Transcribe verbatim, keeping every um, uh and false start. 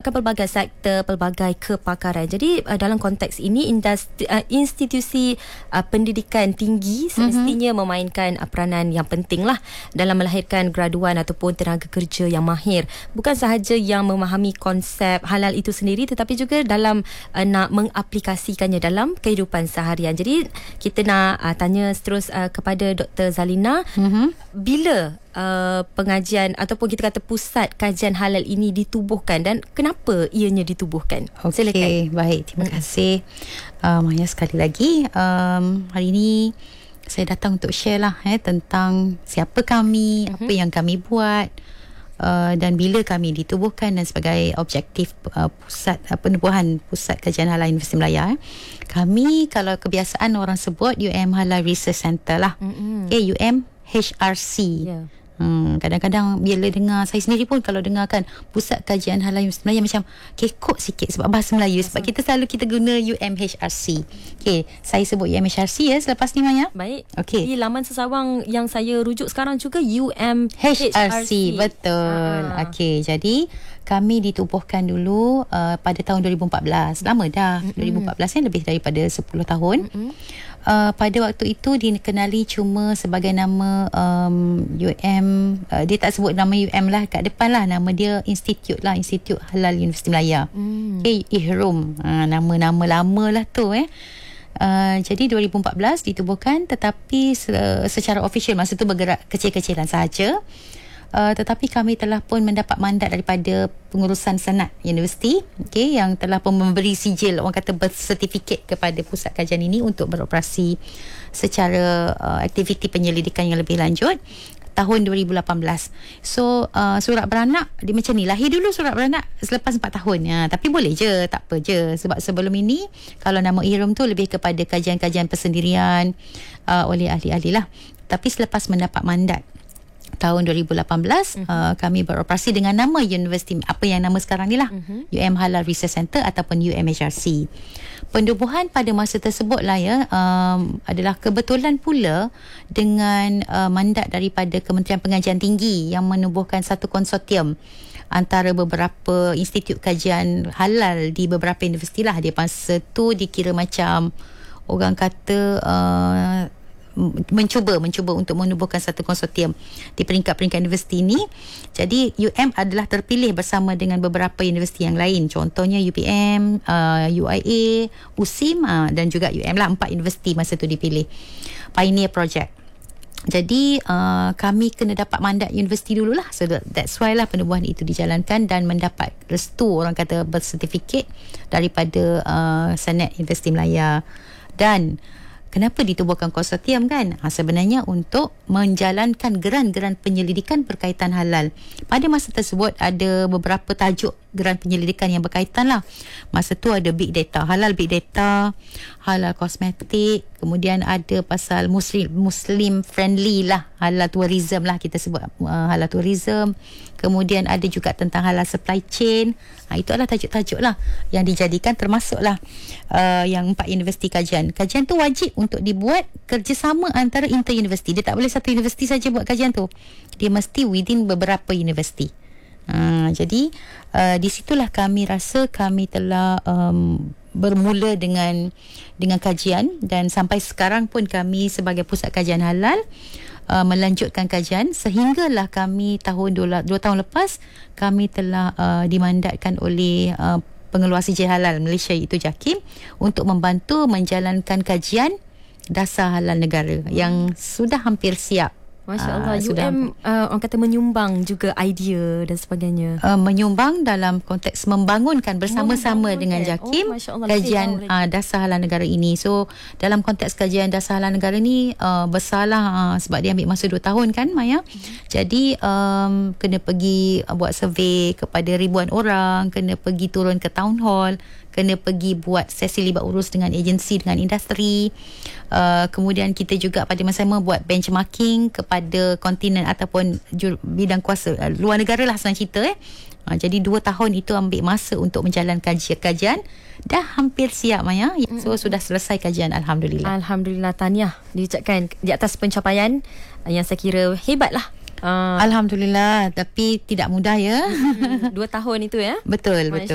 melibatkan pelbagai sektor, pelbagai kepakaran. Jadi uh, dalam konteks ini industri, uh, institusi uh, pendidikan tinggi semestinya mm-hmm. memainkan uh, peranan yang penting lah dalam melahirkan graduan ataupun tenaga kerja yang mahir. Bukan sahaja yang memahami konsep halal itu sendiri, tetapi juga dalam uh, nak mengaplikasikannya dalam kehidupan seharian. Jadi kita nak uh, tanya terus uh, kepada Doktor Zalina, mm-hmm. bila Uh, pengajian ataupun kita kata pusat kajian halal ini ditubuhkan dan kenapa ianya ditubuhkan? Okey, baik. Terima kasih uh, Maya sekali lagi. Um, hari ini saya datang untuk share lah eh, tentang siapa kami, uh-huh. apa yang kami buat uh, dan bila kami ditubuhkan dan sebagai objektif uh, pusat uh, penubuhan Pusat Kajian Halal Universiti Melaya. Eh. Kami kalau kebiasaan orang sebut U M Halal Research Center lah. Uh-huh. Okay, U M H R C. Yeah. Hmm, kadang-kadang bila dengar, saya sendiri pun kalau dengarkan Pusat Kajian Halal Universiti Melaya macam kekok sikit sebab bahasa Melayu. Sebab kita selalu kita guna U M H R C. Okey, saya sebut U M H R C ya selepas ni Maya. Baik. Okey. Di laman sesawang yang saya rujuk sekarang juga U M H R C. Betul. Ha. Okey, jadi kami ditubuhkan dulu uh, pada tahun dua ribu empat belas. Lama dah. Mm-hmm. dua ribu empat belas ni lebih daripada sepuluh tahun. Mm-hmm. Uh, pada waktu itu dikenali cuma sebagai nama um, U M, uh, dia tak sebut nama U M lah kat depan lah, nama dia Institute lah, Institut Halal Universiti Melaya. mm. Okay, I H R U M, uh, nama-nama lama lah tu eh. Uh, jadi dua ribu empat belas ditubuhkan, tetapi se- secara official masa tu bergerak kecil-kecilan sahaja. Uh, tetapi kami telah pun mendapat mandat daripada pengurusan Senat Universiti, okay, yang telah pun memberi sijil, orang kata bersertifikat kepada pusat kajian ini untuk beroperasi secara uh, aktiviti penyelidikan yang lebih lanjut tahun dua ribu lapan belas. So uh, surat beranak dia macam ni, lahir dulu surat beranak selepas empat tahun ya, tapi boleh je, tak apa je, sebab sebelum ini kalau nama I H R U M tu lebih kepada kajian-kajian persendirian uh, oleh ahli-ahli lah. Tapi selepas mendapat mandat tahun dua ribu lapan belas, uh-huh. uh, kami beroperasi dengan nama universiti, apa yang nama sekarang ni lah, uh-huh. U M Halal Research Center ataupun U M H R C. Pendubuhan pada masa tersebut lah ya, um, adalah kebetulan pula dengan uh, mandat daripada Kementerian Pengajian Tinggi yang menubuhkan satu konsortium antara beberapa institut kajian halal di beberapa universiti lah. Dia masa tu dikira macam orang kata uh, mencuba mencuba untuk menubuhkan satu konsortium di peringkat-peringkat universiti ini. Jadi U M adalah terpilih bersama dengan beberapa universiti yang lain, contohnya U P M, uh, U I A, U S I M uh, dan juga U M lah. Empat universiti masa tu dipilih Pioneer Project. Jadi uh, kami kena dapat mandat universiti dululah, so that's why lah penubuhan itu dijalankan dan mendapat restu, orang kata bersertifikat daripada uh, Senat Universiti Melaya. Dan kenapa ditubuhkan konsortium kan? Ha, sebenarnya untuk menjalankan geran-geran penyelidikan berkaitan halal. Pada masa tersebut ada beberapa tajuk geran penyelidikan yang berkaitan lah. Masa tu ada big data, halal big data, halal kosmetik, kemudian ada pasal muslim muslim friendly lah, halal tourism lah kita sebut, uh, halal tourism. Kemudian ada juga tentang halal supply chain. Ha, itu adalah tajuk-tajuk lah yang dijadikan, termasuklah uh, yang empat universiti kajian. Kajian tu wajib untuk dibuat kerjasama antara inter-universiti. Dia tak boleh satu universiti saja buat kajian tu. Dia mesti within beberapa universiti. Ha, jadi uh, di situlah kami rasa kami telah um, bermula dengan dengan kajian, dan sampai sekarang pun kami sebagai Pusat Kajian Halal Uh, melanjutkan kajian sehinggalah kami tahun dua, dua tahun lepas kami telah uh, dimandatkan oleh uh, pengeluar sijil halal Malaysia iaitu JAKIM untuk membantu menjalankan kajian dasar halal negara hmm. yang sudah hampir siap. Masya Allah, uh, U M uh, orang kata menyumbang juga idea dan sebagainya. Uh, menyumbang dalam konteks membangunkan bersama-sama dengan JAKIM oh, Allah, kajian uh, dasar halal negara ini. So dalam konteks kajian dasar halal negara ni uh, besarlah uh, sebab dia ambil masa dua tahun kan Maya. Hmm. Jadi um, kena pergi uh, buat survey kepada ribuan orang, kena pergi turun ke town hall, kena pergi buat sesi libat urus dengan agensi, dengan industri. Uh, kemudian kita juga pada masa sama buat benchmarking kepada kontinen ataupun jur, bidang kuasa uh, luar negara lah senang cerita eh. Uh, jadi dua tahun itu ambil masa untuk menjalankan kajian. Dah hampir siap Maya. So mm-hmm. sudah selesai kajian, Alhamdulillah. Alhamdulillah, tahniah diucapkan di atas pencapaian yang saya kira hebat lah. Uh, Alhamdulillah, tapi tidak mudah ya. Dua tahun itu ya. Betul, betul.